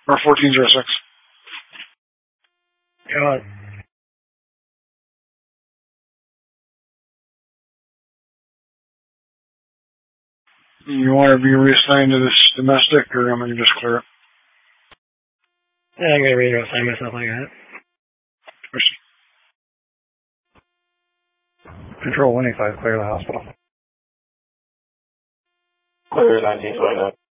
Or 1406. God. You want to be reassigned to this domestic, or am I going to just clear it? Yeah, I'm going to reassign myself like that. Control 185, clear the hospital. Clear 1929.